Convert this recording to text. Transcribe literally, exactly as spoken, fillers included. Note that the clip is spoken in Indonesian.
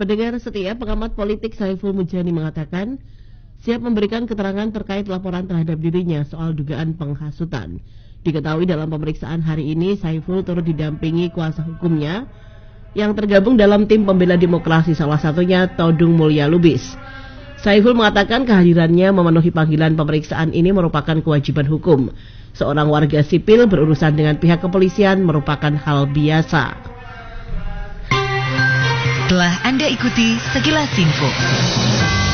Pendengar setia, pengamat politik Saiful Mujani mengatakan siap memberikan keterangan terkait laporan terhadap dirinya soal dugaan penghasutan. Diketahui dalam pemeriksaan hari ini, Saiful turut didampingi kuasa hukumnya yang tergabung dalam tim pembela demokrasi, salah satunya Todung Mulya Lubis. Saiful mengatakan kehadirannya memenuhi panggilan pemeriksaan ini merupakan kewajiban hukum. Seorang warga sipil berurusan dengan pihak kepolisian merupakan hal biasa. Telah Anda ikuti Sekilas Info.